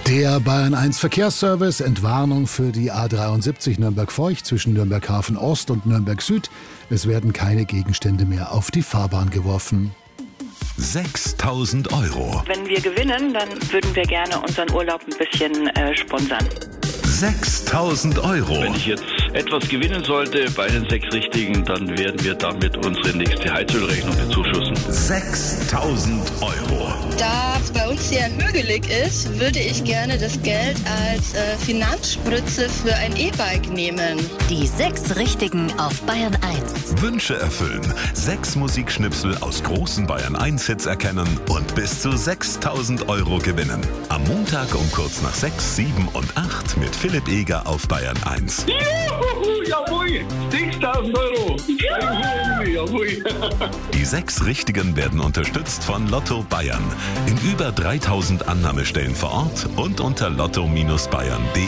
Der Bayern 1 Verkehrsservice, Entwarnung für die A73 Nürnberg-Feucht zwischen Nürnberg-Hafen Ost und Nürnberg-Süd. Es werden keine Gegenstände mehr auf die Fahrbahn geworfen. 6.000 €. Wenn wir gewinnen, dann würden wir gerne unseren Urlaub ein bisschen sponsern. 6.000 €. Wenn ich jetzt etwas gewinnen sollte bei den 6 Richtigen, dann werden wir damit unsere nächste Heizölrechnung bezuschussen. 6.000 €. Da es bei uns sehr hügelig ist, würde ich gerne das Geld als Finanzspritze für ein E-Bike nehmen. Die 6 Richtigen auf Bayern 1. Wünsche erfüllen. 6 Musikschnipsel aus großen Bayern 1 Hits erkennen und bis zu 6.000 € gewinnen. Am Montag um kurz nach 6, 7 und 8 mit Philipp Eger auf Bayern 1. Juhu, jawohl, 6.000 €. Jawohl. Die 6 Richtigen werden unterstützt von Lotto Bayern. In über 3.000 Annahmestellen vor Ort und unter lotto-bayern.de.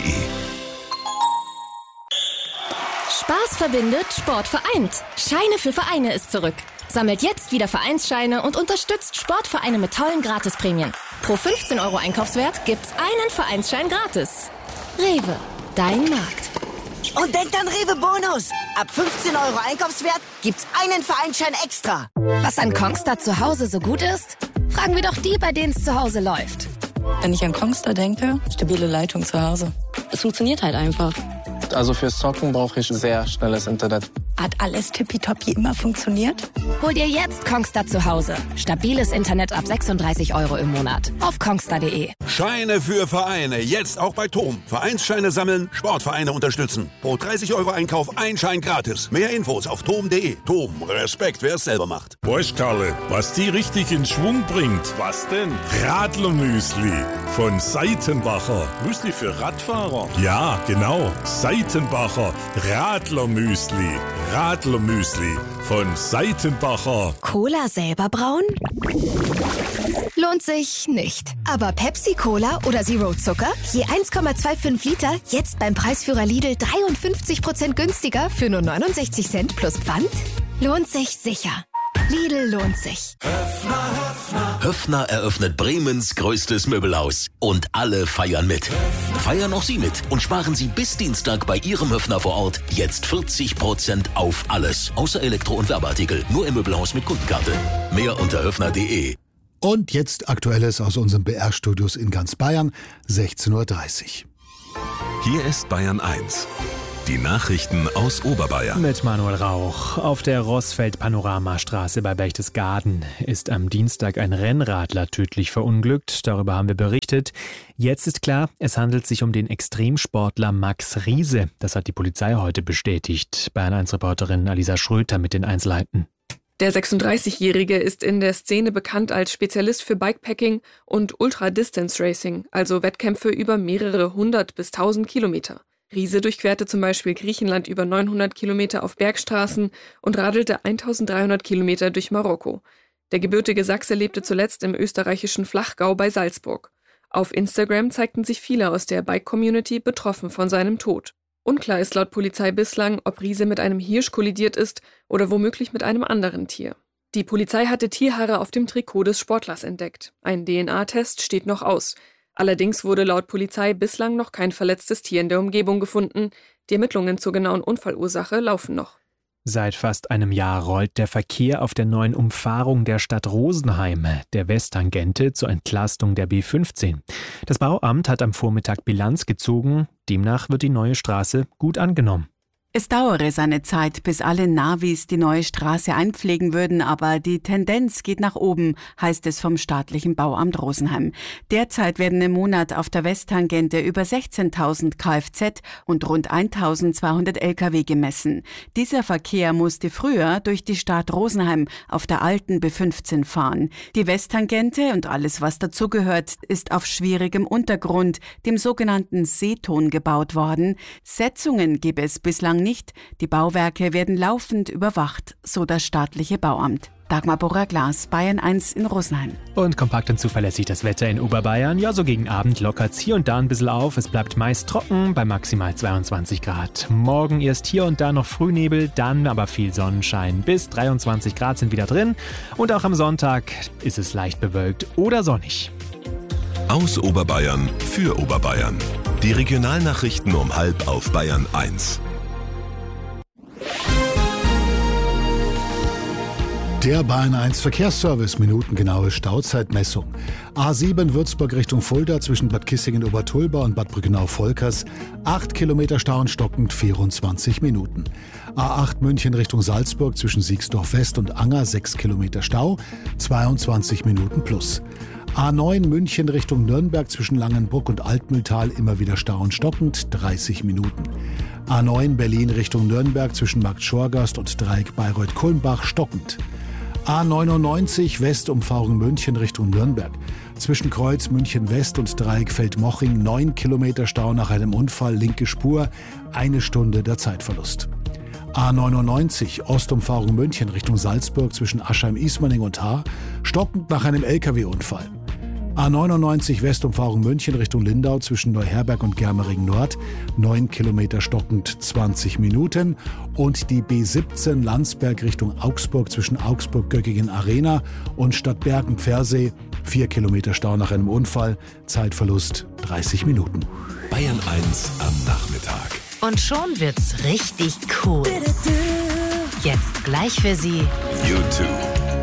Spaß verbindet, Sport vereint. Scheine für Vereine ist zurück. Sammelt jetzt wieder Vereinsscheine und unterstützt Sportvereine mit tollen Gratisprämien. Pro 15 € Einkaufswert gibt's einen Vereinsschein gratis. Rewe, dein Markt. Und denkt an Rewe Bonus. Ab 15 € Einkaufswert gibt's einen Vereinsschein extra. Was an Kongstar zu Hause so gut ist? Fragen wir doch die, bei denen es zu Hause läuft. Wenn ich an Kongstar denke, stabile Leitung zu Hause. Es funktioniert halt einfach. Also fürs Zocken brauche ich sehr schnelles Internet. Hat alles tippitoppi immer funktioniert? Hol dir jetzt Kongstar zu Hause. Stabiles Internet ab 36 € im Monat. Auf kongstar.de. Scheine für Vereine. Jetzt auch bei TOM. Vereinsscheine sammeln, Sportvereine unterstützen. Pro 30 € Einkauf ein Schein gratis. Mehr Infos auf tom.de. TOM. Respekt, wer es selber macht. Weißt Karle, was die richtig in Schwung bringt? Was denn? Radlermüsli von Seitenbacher. Müsli für Radfahrer? Ja, genau. Seitenbacher Radlermüsli. Radlermüsli von Seitenbacher. Cola selber brauen? Lohnt sich nicht. Aber Pepsi Cola oder Zero Zucker? Je 1,25 Liter, jetzt beim Preisführer Lidl 53% günstiger für nur 69 Cent plus Pfand? Lohnt sich sicher. Lidl lohnt sich. Höffner eröffnet Bremens größtes Möbelhaus. Und alle feiern mit. Feiern auch Sie mit und sparen Sie bis Dienstag bei Ihrem Höffner vor Ort jetzt 40% auf alles. Außer Elektro- und Werbeartikel. Nur im Möbelhaus mit Kundenkarte. Mehr unter höffner.de. Und jetzt Aktuelles aus unseren BR-Studios in ganz Bayern, 16:30 Uhr. Hier ist Bayern 1. Die Nachrichten aus Oberbayern. Mit Manuel Rauch. Auf der Rossfeld-Panoramastraße bei Berchtesgaden ist am Dienstag ein Rennradler tödlich verunglückt. Darüber haben wir berichtet. Jetzt ist klar, es handelt sich um den Extremsportler Max Riese. Das hat die Polizei heute bestätigt. Bayern 1-Reporterin Alisa Schröter mit den Einzelheiten. Der 36-Jährige ist in der Szene bekannt als Spezialist für Bikepacking und Ultra-Distance-Racing, also Wettkämpfe über mehrere 100 bis 1000 Kilometer. Riese durchquerte zum Beispiel Griechenland über 900 Kilometer auf Bergstraßen und radelte 1300 Kilometer durch Marokko. Der gebürtige Sachse lebte zuletzt im österreichischen Flachgau bei Salzburg. Auf Instagram zeigten sich viele aus der Bike-Community betroffen von seinem Tod. Unklar ist laut Polizei bislang, ob Riese mit einem Hirsch kollidiert ist oder womöglich mit einem anderen Tier. Die Polizei hatte Tierhaare auf dem Trikot des Sportlers entdeckt. Ein DNA-Test steht noch aus. Allerdings wurde laut Polizei bislang noch kein verletztes Tier in der Umgebung gefunden. Die Ermittlungen zur genauen Unfallursache laufen noch. Seit fast einem Jahr rollt der Verkehr auf der neuen Umfahrung der Stadt Rosenheim, der Westtangente, zur Entlastung der B15. Das Bauamt hat am Vormittag Bilanz gezogen. Demnach wird die neue Straße gut angenommen. Es dauere seine Zeit, bis alle Navis die neue Straße einpflegen würden, aber die Tendenz geht nach oben, heißt es vom staatlichen Bauamt Rosenheim. Derzeit werden im Monat auf der Westtangente über 16.000 Kfz und rund 1.200 Lkw gemessen. Dieser Verkehr musste früher durch die Stadt Rosenheim auf der alten B15 fahren. Die Westtangente und alles, was dazugehört, ist auf schwierigem Untergrund, dem sogenannten Seeton, gebaut worden. Setzungen gäbe es bislang nicht. Die Bauwerke werden laufend überwacht, so das staatliche Bauamt. Dagmar Borrer-Glas, Bayern 1 in Rosenheim. Und kompakt und zuverlässig das Wetter in Oberbayern. Ja, so gegen Abend lockert's hier und da ein bisschen auf. Es bleibt meist trocken bei maximal 22 Grad. Morgen erst hier und da noch Frühnebel, dann aber viel Sonnenschein. Bis 23 Grad sind wieder drin. Und auch am Sonntag ist es leicht bewölkt oder sonnig. Aus Oberbayern für Oberbayern. Die Regionalnachrichten um 12:30 auf Bayern 1. Der Bayern 1 Verkehrsservice, minutengenaue Stauzeitmessung. A7 Würzburg Richtung Fulda zwischen Bad Kissingen-Obertulba und Bad Brückenau-Volkers. 8 Kilometer Stau und stockend 24 Minuten. A8 München Richtung Salzburg zwischen Siegsdorf West und Anger 6 Kilometer Stau, 22 Minuten plus. A9 München Richtung Nürnberg zwischen Langenbruck und Altmühltal immer wieder Stau und stockend 30 Minuten. A9 Berlin Richtung Nürnberg zwischen Markt Schorgast und Dreieck Bayreuth-Kulmbach stockend. A99 Westumfahrung München Richtung Nürnberg. Zwischen Kreuz München West und Dreieck Feldmoching 9 Kilometer Stau nach einem Unfall, linke Spur, 1 Stunde der Zeitverlust. A99 Ostumfahrung München Richtung Salzburg zwischen Aschheim-Ismaning und Haar, stockend nach einem LKW-Unfall. A99 Westumfahrung München Richtung Lindau zwischen Neuherberg und Germering Nord, 9 Kilometer stockend 20 Minuten. Und die B17 Landsberg Richtung Augsburg zwischen Augsburg-Göckingen Arena und Stadtbergen-Pfersee, 4 Kilometer Stau nach einem Unfall, Zeitverlust 30 Minuten. Bayern 1 am Nachmittag. Und schon wird's richtig cool. Jetzt gleich für Sie U2.